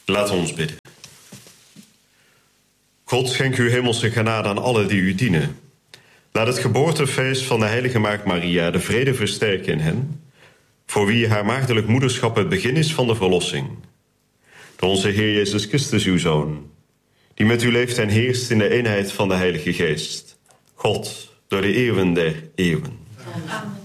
Laat ons bidden. God, schenk uw hemelse genade aan allen die u dienen. Laat het geboortefeest van de heilige maagd Maria de vrede versterken in hen, voor wie haar maagdelijk moederschap het begin is van de verlossing. Door onze Heer Jezus Christus, uw Zoon, die met u leeft en heerst in de eenheid van de Heilige Geest. God, door de eeuwen der eeuwen. Amen.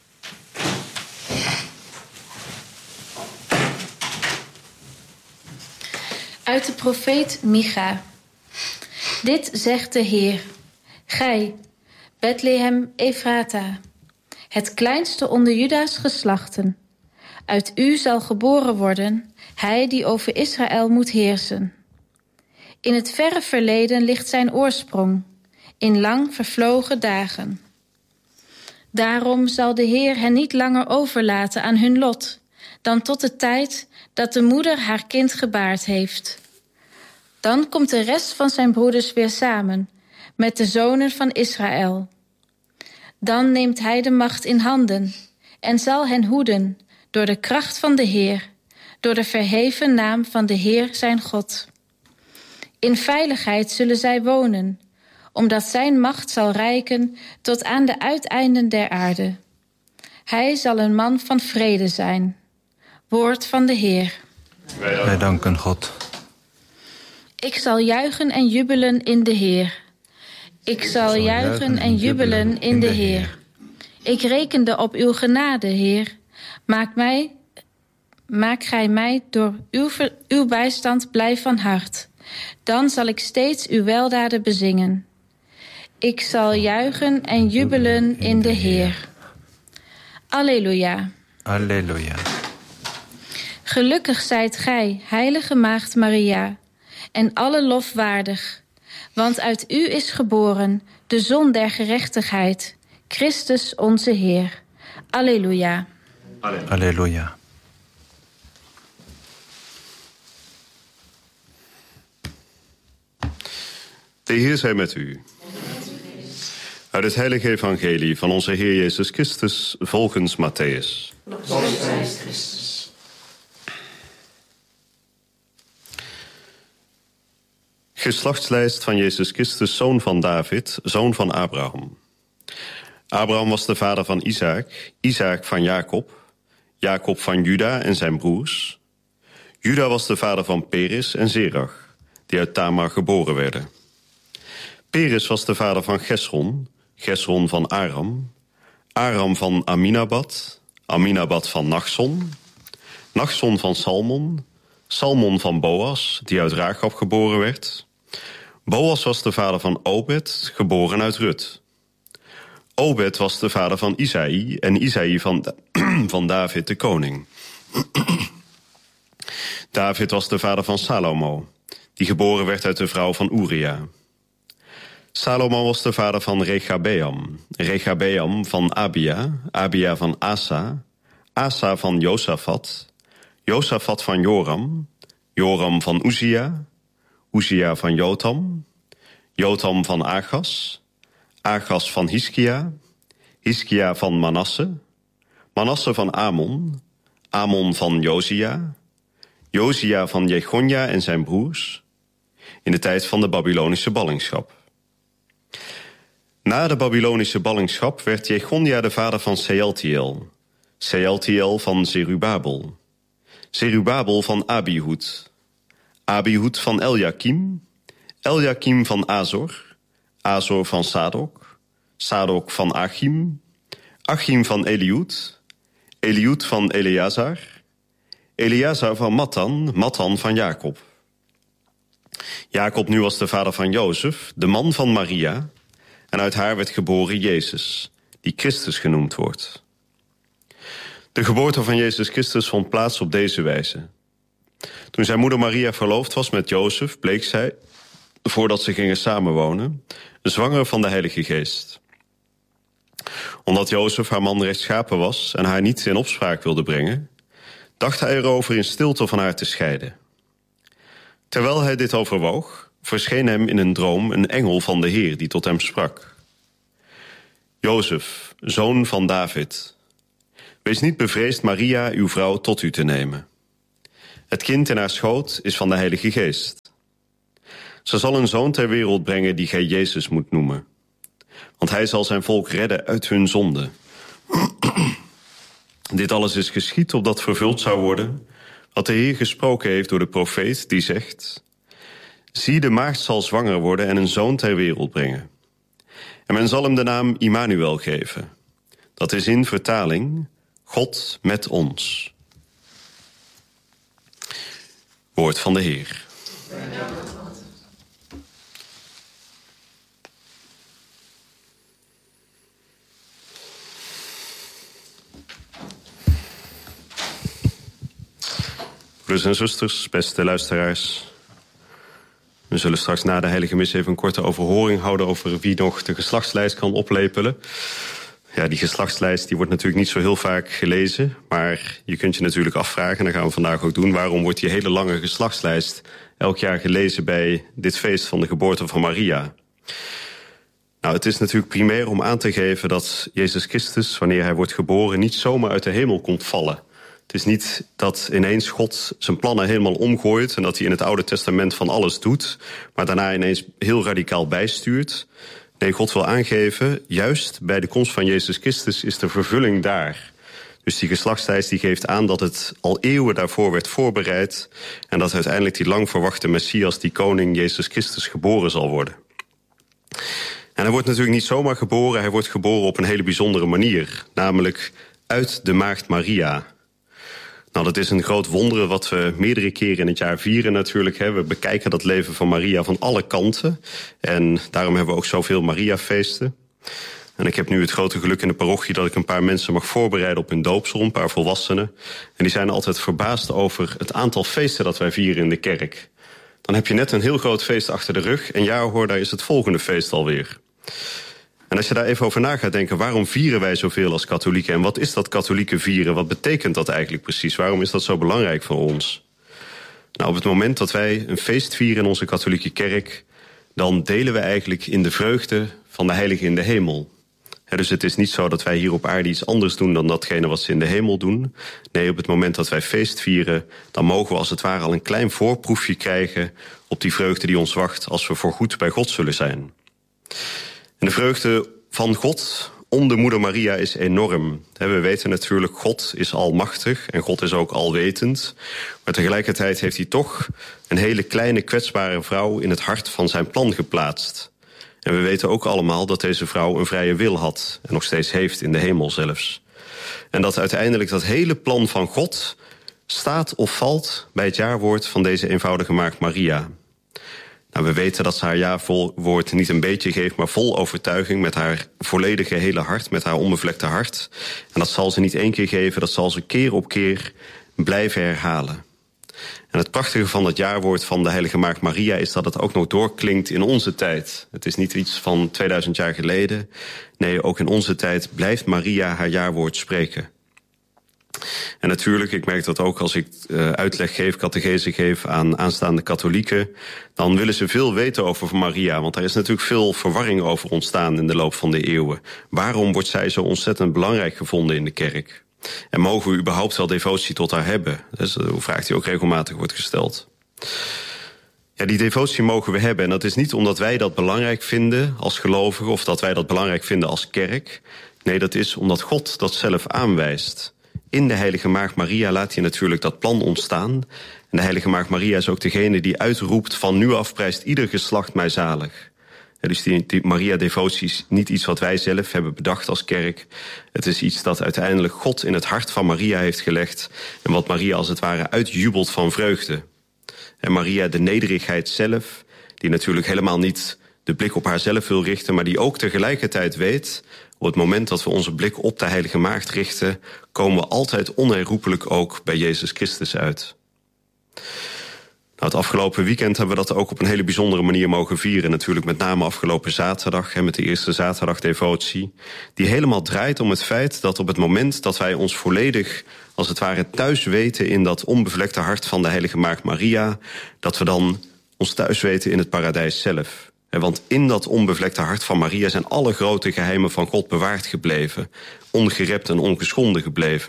Uit de profeet Micha. Dit zegt de Heer: Gij, Bethlehem Ephrata, het kleinste onder Juda's geslachten. Uit u zal geboren worden hij die over Israël moet heersen. In het verre verleden ligt zijn oorsprong, in lang vervlogen dagen. Daarom zal de Heer hen niet langer overlaten aan hun lot, dan tot de tijd dat de moeder haar kind gebaard heeft. Dan komt de rest van zijn broeders weer samen, met de zonen van Israël. Dan neemt hij de macht in handen en zal hen hoeden door de kracht van de Heer, door de verheven naam van de Heer zijn God. In veiligheid zullen zij wonen, omdat zijn macht zal reiken tot aan de uiteinden der aarde. Hij zal een man van vrede zijn. Woord van de Heer. Wij danken God. Ik zal juichen en jubelen in de Heer. Ik zal juichen en jubelen in de Heer. Ik rekende op uw genade, Heer. Maak gij mij door uw bijstand blij van hart. Dan zal ik steeds uw weldaden bezingen. Ik zal juichen en jubelen in de Heer. Alleluia. Alleluia. Gelukkig zijt gij, heilige maagd Maria, en alle lof waardig. Want uit u is geboren de zon der gerechtigheid, Christus onze Heer. Alleluia. Alleluia. De Heer zij met u. Uit het heilige evangelie van onze Heer Jezus Christus volgens Matthäus. Geslachtslijst van Jezus Christus, zoon van David, zoon van Abraham. Abraham was de vader van Isaac, Isaac van Jacob, Jacob van Juda en zijn broers. Juda was de vader van Peres en Zerach, die uit Tamar geboren werden. Peres was de vader van Gesron, Gesron van Aram, Aram van Aminabad, Aminabad van Nachson, Nachson van Salmon, Salmon van Boas, die uit Rachab geboren werd. Boas was de vader van Obed, geboren uit Rut. Obed was de vader van Isaï en Isaï van David de koning. David was de vader van Salomo, die geboren werd uit de vrouw van Uria. Salomo was de vader van Rechabeam, Rechabeam van Abia, Abia van Asa, Asa van Josafat, Josafat van Joram, Joram van Uzia, Uzia van Jotam, Jotam van Agas, Agas van Hiskia, Hiskia van Manasse, Manasse van Amon, Amon van Josia, Josia van Jechonia en zijn broers, in de tijd van de Babylonische ballingschap. Na de Babylonische ballingschap werd Jechonia de vader van Sealtiel, Sealtiel van Zerubabel, Zerubabel van Abihud, Abihud van Eljakim, Eljakim van Azor, Azor van Sadok, Sadok van Achim, Achim van Eliud, Eliud van Eleazar, Eleazar van Mattan, Mattan van Jacob. Jacob nu was de vader van Jozef, de man van Maria, en uit haar werd geboren Jezus, die Christus genoemd wordt. De geboorte van Jezus Christus vond plaats op deze wijze. Toen zijn moeder Maria verloofd was met Jozef, bleek zij, voordat ze gingen samenwonen, zwanger van de Heilige Geest. Omdat Jozef haar man rechtschapen was en haar niet in opspraak wilde brengen, dacht hij erover in stilte van haar te scheiden. Terwijl hij dit overwoog, verscheen hem in een droom een engel van de Heer die tot hem sprak. Jozef, zoon van David, wees niet bevreesd Maria, uw vrouw, tot u te nemen. Het kind in haar schoot is van de Heilige Geest. Ze zal een zoon ter wereld brengen die gij Jezus moet noemen. Want hij zal zijn volk redden uit hun zonde. Dit alles is geschied opdat vervuld zou worden wat de Heer gesproken heeft door de profeet die zegt: zie, de maagd zal zwanger worden en een zoon ter wereld brengen. En men zal hem de naam Immanuel geven. Dat is in vertaling God met ons. Woord van de Heer. Broeders en zusters, beste luisteraars. We zullen straks na de heilige mis even een korte overhoring houden over wie nog de geslachtslijst kan oplepelen. Ja, die geslachtslijst die wordt natuurlijk niet zo heel vaak gelezen, maar je kunt je natuurlijk afvragen, en dat gaan we vandaag ook doen, waarom wordt die hele lange geslachtslijst elk jaar gelezen bij dit feest van de geboorte van Maria? Nou, het is natuurlijk primair om aan te geven dat Jezus Christus, wanneer hij wordt geboren, niet zomaar uit de hemel komt vallen. Het is niet dat ineens God zijn plannen helemaal omgooit en dat hij in het Oude Testament van alles doet, maar daarna ineens heel radicaal bijstuurt. Nee, God wil aangeven, juist bij de komst van Jezus Christus is de vervulling daar. Dus die geslachtslijst die geeft aan dat het al eeuwen daarvoor werd voorbereid en dat uiteindelijk die lang verwachte Messias, die koning Jezus Christus, geboren zal worden. En hij wordt natuurlijk niet zomaar geboren, hij wordt geboren op een hele bijzondere manier, namelijk uit de maagd Maria. Nou, dat is een groot wonder wat we meerdere keren in het jaar vieren natuurlijk. We bekijken dat leven van Maria van alle kanten. En daarom hebben we ook zoveel Mariafeesten. En ik heb nu het grote geluk in de parochie dat ik een paar mensen mag voorbereiden op hun doopsel, een paar volwassenen. En die zijn altijd verbaasd over het aantal feesten dat wij vieren in de kerk. Dan heb je net een heel groot feest achter de rug en ja hoor, daar is het volgende feest alweer. En als je daar even over na gaat denken, waarom vieren wij zoveel als katholieken? En wat is dat katholieke vieren? Wat betekent dat eigenlijk precies? Waarom is dat zo belangrijk voor ons? Nou, op het moment dat wij een feest vieren in onze katholieke kerk, dan delen we eigenlijk in de vreugde van de heilige in de hemel. Dus het is niet zo dat wij hier op aarde iets anders doen dan datgene wat ze in de hemel doen. Nee, op het moment dat wij feest vieren, dan mogen we als het ware al een klein voorproefje krijgen op die vreugde die ons wacht als we voorgoed bij God zullen zijn. En de vreugde van God om de moeder Maria is enorm. We weten natuurlijk, God is almachtig en God is ook alwetend. Maar tegelijkertijd heeft hij toch een hele kleine kwetsbare vrouw in het hart van zijn plan geplaatst. En we weten ook allemaal dat deze vrouw een vrije wil had en nog steeds heeft in de hemel zelfs. En dat uiteindelijk dat hele plan van God staat of valt bij het jaarwoord van deze eenvoudige maagd Maria. Nou, we weten dat ze haar ja-woord niet een beetje geeft, maar vol overtuiging, met haar volledige hele hart, met haar onbevlekte hart. En dat zal ze niet één keer geven, dat zal ze keer op keer blijven herhalen. En het prachtige van het jaarwoord van de heilige maagd Maria is dat het ook nog doorklinkt in onze tijd. Het is niet iets van 2000 jaar geleden. Nee, ook in onze tijd blijft Maria haar jaarwoord spreken. En natuurlijk, ik merk dat ook als ik uitleg geef, catechese geef aan aanstaande katholieken, dan willen ze veel weten over Maria, want er is natuurlijk veel verwarring over ontstaan in de loop van de eeuwen. Waarom wordt zij zo ontzettend belangrijk gevonden in de kerk? En mogen we überhaupt wel devotie tot haar hebben? Dat is een vraag die ook regelmatig wordt gesteld. Ja, die devotie mogen we hebben. En dat is niet omdat wij dat belangrijk vinden als gelovigen of dat wij dat belangrijk vinden als kerk. Nee, dat is omdat God dat zelf aanwijst. In de heilige maagd Maria laat hij natuurlijk dat plan ontstaan. En de heilige maagd Maria is ook degene die uitroept: van nu af prijst ieder geslacht mij zalig. Dus die Maria-devotie is niet iets wat wij zelf hebben bedacht als kerk. Het is iets dat uiteindelijk God in het hart van Maria heeft gelegd. En wat Maria als het ware uitjubelt van vreugde. En Maria, de nederigheid zelf, die natuurlijk helemaal niet de blik op haarzelf wil richten, maar die ook tegelijkertijd weet, op het moment dat we onze blik op de heilige maagd richten, komen we altijd onherroepelijk ook bij Jezus Christus uit. Nou, het afgelopen weekend hebben we dat ook op een hele bijzondere manier mogen vieren. Natuurlijk met name afgelopen zaterdag, met de eerste zaterdagdevotie. Die helemaal draait om het feit dat op het moment dat wij ons volledig, als het ware, thuis weten in dat onbevlekte hart van de heilige maagd Maria, dat we dan ons thuis weten in het paradijs zelf. Want in dat onbevlekte hart van Maria zijn alle grote geheimen van God bewaard gebleven. Ongerept en ongeschonden gebleven.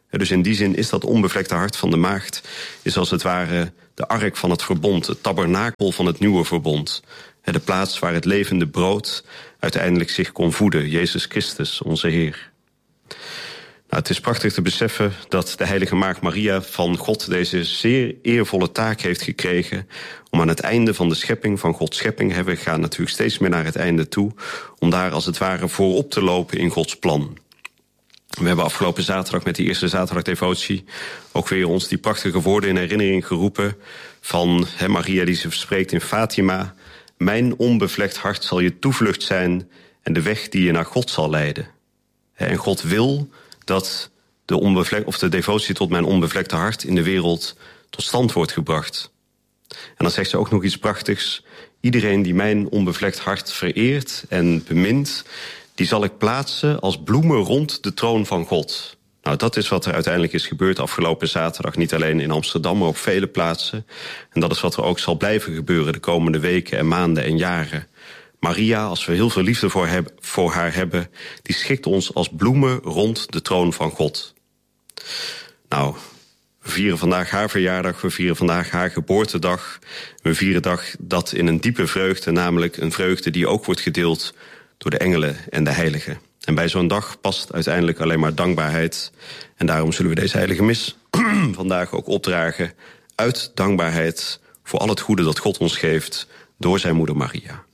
Dus in die zin is dat onbevlekte hart van de maagd, is als het ware de ark van het verbond, het tabernakel van het nieuwe verbond. De plaats waar het levende brood uiteindelijk zich kon voeden, Jezus Christus, onze Heer. Nou, het is prachtig te beseffen dat de heilige maagd Maria van God deze zeer eervolle taak heeft gekregen om aan het einde van de schepping, van Gods schepping, we gaan natuurlijk steeds meer naar het einde toe, om daar als het ware voorop te lopen in Gods plan. We hebben afgelopen zaterdag met die eerste zaterdagdevotie ook weer ons die prachtige woorden in herinnering geroepen van Maria die ze spreekt in Fatima. Mijn onbevlekt hart zal je toevlucht zijn en de weg die je naar God zal leiden. En God wil dat de devotie tot mijn onbevlekte hart in de wereld tot stand wordt gebracht. En dan zegt ze ook nog iets prachtigs. Iedereen die mijn onbevlekt hart vereert en bemint, die zal ik plaatsen als bloemen rond de troon van God. Nou, dat is wat er uiteindelijk is gebeurd afgelopen zaterdag. Niet alleen in Amsterdam, maar op vele plaatsen. En dat is wat er ook zal blijven gebeuren de komende weken en maanden en jaren. Maria, als we heel veel liefde voor haar hebben, die schikt ons als bloemen rond de troon van God. Nou, we vieren vandaag haar verjaardag, we vieren vandaag haar geboortedag. We vieren dat in een diepe vreugde, namelijk een vreugde die ook wordt gedeeld door de engelen en de heiligen. En bij zo'n dag past uiteindelijk alleen maar dankbaarheid. En daarom zullen we deze heilige mis vandaag ook opdragen uit dankbaarheid voor al het goede dat God ons geeft door zijn moeder Maria.